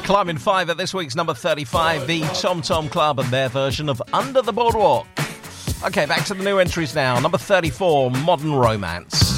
Climbing 5 at this week's number 35, the Tom Tom Club and their version of Under the Boardwalk. Okay, back to the new entries now. Number 34, Modern Romance.